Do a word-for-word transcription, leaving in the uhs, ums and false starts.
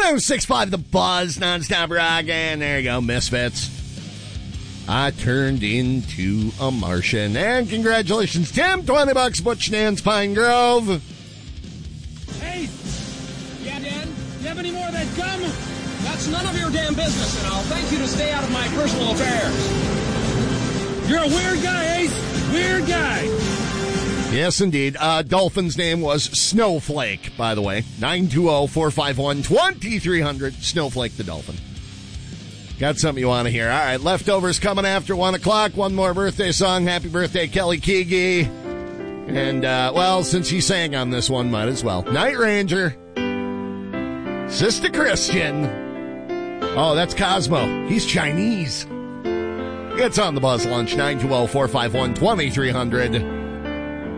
oh six point five The Buzz, nonstop rock, and there you go, Misfits. I turned into a Martian. And congratulations, Tim. twenty bucks, Butch Nance, Pine Grove. Hey! Yeah, Dan? You have any more of that gum? That's none of your damn business, and I'll thank you to stay out of my personal affairs. You're a weird guy, Ace. Weird guy. Yes, indeed. Uh, Dolphin's name was Snowflake, by the way. nine two zero, four five one, two three zero zero. Snowflake the Dolphin. Got something you want to hear. All right, Leftovers coming after one o'clock. One more birthday song. Happy birthday, Kelly Keegy. And, uh, well, since he sang on this one, might as well. Night Ranger. Sister Christian. Oh, that's Cosmo. He's Chinese. It's on the Buzz Lunch. nine two zero, four five one, two three zero zero.